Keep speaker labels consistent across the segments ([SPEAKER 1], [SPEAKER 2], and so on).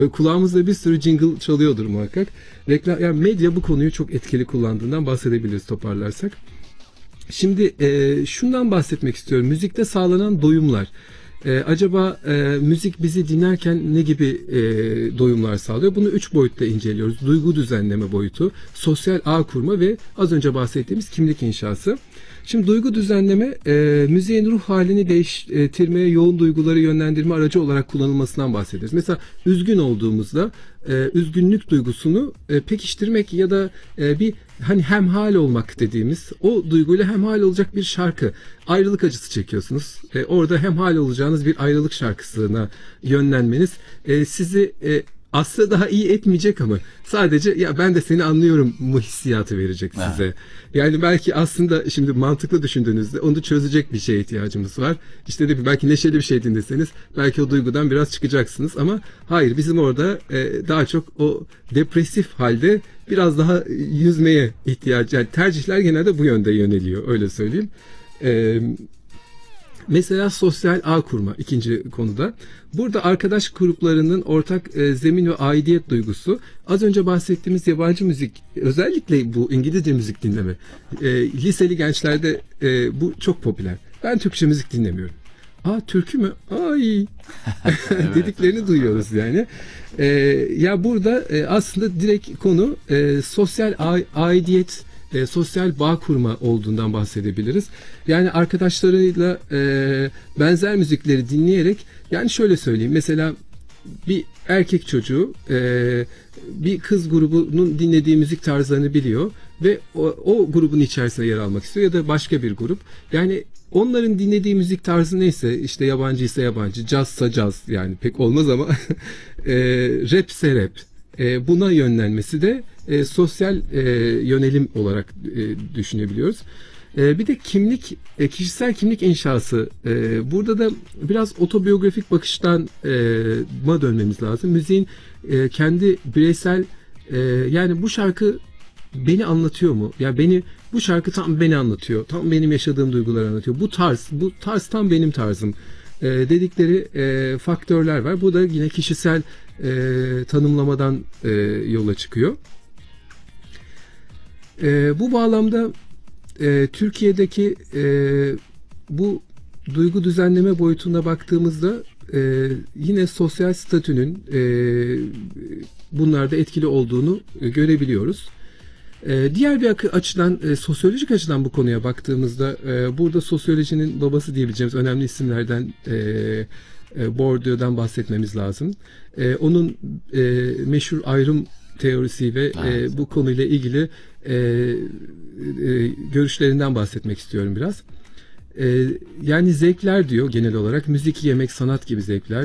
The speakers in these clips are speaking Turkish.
[SPEAKER 1] Kulağımızda bir sürü jingle çalıyordur muhakkak. Reklam, yani medya bu konuyu çok etkili kullandığından bahsedebiliriz toparlarsak. Şimdi şundan bahsetmek istiyorum. Müzikte sağlanan doyumlar. Acaba müzik bizi dinlerken ne gibi doyumlar sağlıyor? Bunu 3 boyutta inceliyoruz. Duygu düzenleme boyutu, sosyal ağ kurma ve az önce bahsettiğimiz kimlik inşası. Şimdi duygu düzenleme müziğin ruh halini değiştirmeye, yoğun duyguları yönlendirme aracı olarak kullanılmasından bahsederiz. Mesela üzgün olduğumuzda üzgünlük duygusunu pekiştirmek ya da bir hani hemhal olmak dediğimiz o duyguyla hemhal olacak bir şarkı. Ayrılık acısı çekiyorsunuz. Orada hemhal olacağınız bir ayrılık şarkısına yönlenmeniz sizi aslında daha iyi etmeyecek ama sadece ya ben de seni anlıyorum mu hissiyatı verecek size. Evet. Yani belki aslında şimdi mantıklı düşündüğünüzde onu çözecek bir şeye ihtiyacımız var. İşte de belki neşeli bir şey dinleseniz belki o duygudan biraz çıkacaksınız ama hayır, bizim orada daha çok o depresif halde biraz daha yüzmeye ihtiyaç, yani tercihler genelde bu yönde yöneliyor, öyle söyleyeyim. Mesela sosyal ağ kurma ikinci konuda. Burada arkadaş gruplarının ortak zemin ve aidiyet duygusu. Az önce bahsettiğimiz yabancı müzik, özellikle bu İngilizce müzik dinleme. Liseli gençlerde bu çok popüler. Ben Türkçe müzik dinlemiyorum. Türkü mü? Ay dediklerini duyuyoruz yani. Ya burada aslında direkt konu sosyal aidiyet, sosyal bağ kurma olduğundan bahsedebiliriz. Yani arkadaşlarıyla benzer müzikleri dinleyerek, yani şöyle söyleyeyim, mesela bir erkek çocuğu bir kız grubunun dinlediği müzik tarzlarını biliyor ve o grubun içerisinde yer almak istiyor ya da başka bir grup. Yani onların dinlediği müzik tarzı neyse, işte yabancı ise yabancı, cazsa caz, yani pek olmaz ama rapse rap. Buna yönlenmesi de sosyal yönelim olarak düşünebiliyoruz. Bir de kimlik, kişisel kimlik inşası. Burada da biraz otobiyografik bakıştan dönmemiz lazım. Müziğin kendi bireysel, yani bu şarkı beni anlatıyor mu? Ya bu şarkı tam beni anlatıyor. Tam benim yaşadığım duyguları anlatıyor. Bu tarz tam benim tarzım dedikleri faktörler var. Bu da yine kişisel tanımlamadan yola çıkıyor. Bu bağlamda Türkiye'deki bu duygu düzenleme boyutuna baktığımızda yine sosyal statünün bunlarda etkili olduğunu görebiliyoruz. Diğer bir açıdan, sosyolojik açıdan bu konuya baktığımızda burada sosyolojinin babası diyebileceğimiz önemli isimlerden Bourdieu'dan bahsetmemiz lazım. Onun meşhur ayrım teorisi ve bu konuyla ilgili görüşlerinden bahsetmek istiyorum biraz. Yani zevkler diyor genel olarak, müzik, yemek, sanat gibi zevkler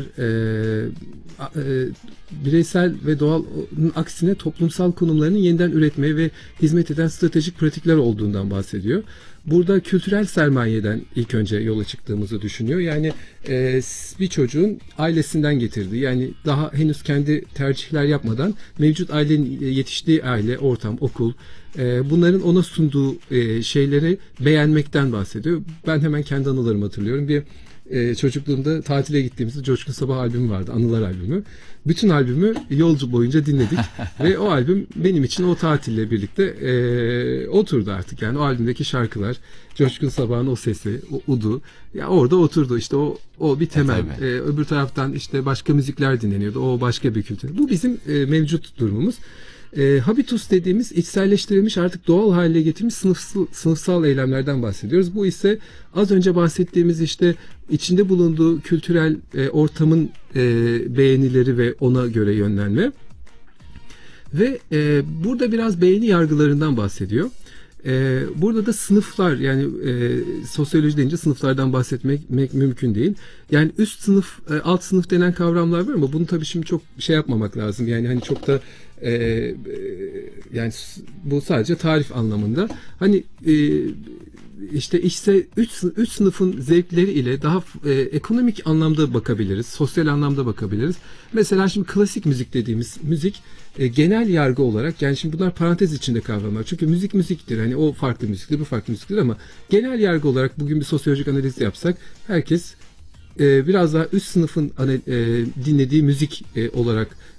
[SPEAKER 1] bireysel ve doğalın aksine toplumsal konumlarının yeniden üretmeye ve hizmet eden stratejik pratikler olduğundan bahsediyor. Burada kültürel sermayeden ilk önce yola çıktığımızı düşünüyor. Yani bir çocuğun ailesinden getirdiği, yani daha henüz kendi tercihler yapmadan mevcut ailenin, yetiştiği aile, ortam, okul, bunların ona sunduğu şeyleri beğenmekten bahsediyor. Ben hemen kendi anılarımı hatırlıyorum. Bir çocukluğumda tatile gittiğimizde Coşkun Sabah albümü vardı, Anılar albümü. Bütün albümü yolcu boyunca dinledik ve o albüm benim için o tatille birlikte oturdu artık. Yani o albümdeki şarkılar, Coşkun Sabah'ın o sesi, o udu, ya orada oturdu. İşte o bir temel. Öbür taraftan işte başka müzikler dinleniyordu. O başka bir kültür. Bu bizim mevcut durumumuz. Habitus dediğimiz içselleştirilmiş, artık doğal hale getirmiş sınıfsal eylemlerden bahsediyoruz. Bu ise az önce bahsettiğimiz işte içinde bulunduğu kültürel ortamın beğenileri ve ona göre yönlenme. Ve burada biraz beğeni yargılarından bahsediyor. Burada da sınıflar, yani sosyoloji deyince sınıflardan bahsetmek mümkün değil. Yani üst sınıf, alt sınıf denen kavramlar var ama bunu tabii şimdi çok şey yapmamak lazım. Yani hani çok da yani bu sadece tarif anlamında. Hani işte üç sınıfın zevkleri ile daha ekonomik anlamda bakabiliriz, sosyal anlamda bakabiliriz. Mesela şimdi klasik müzik dediğimiz müzik genel yargı olarak, yani şimdi bunlar parantez içinde kavramlar. Çünkü müzik müziktir. Hani o farklı müziktir, bu farklı müziktir ama genel yargı olarak bugün bir sosyolojik analiz yapsak herkes biraz daha üst sınıfın dinlediği müzik olarak